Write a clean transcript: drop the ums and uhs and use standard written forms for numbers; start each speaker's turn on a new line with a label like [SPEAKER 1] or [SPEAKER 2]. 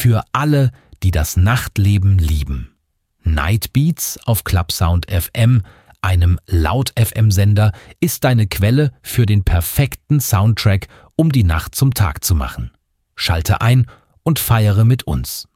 [SPEAKER 1] Für alle, die das Nachtleben lieben. Nightbeats auf Clubsound FM, einem Laut-FM-Sender, ist deine Quelle für den perfekten Soundtrack, um die Nacht zum Tag zu machen. Schalte ein und feiere mit uns.